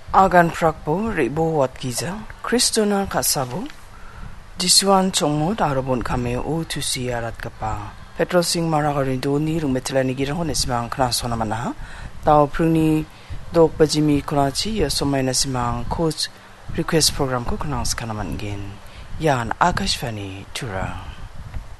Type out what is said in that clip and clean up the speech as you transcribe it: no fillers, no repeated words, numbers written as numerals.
Agan frakbo ribo wat giza, Kristona kasabo, Disuan chongmo darabon kame o tusi arat kapa. Petrosing maragarindo ni rumetlani girang honesimang knasona manaha. Tao pruni dok bajimi kulachi ya somay nasimang coach request program ko knans kanaman gen. Yan Akashvani Tura.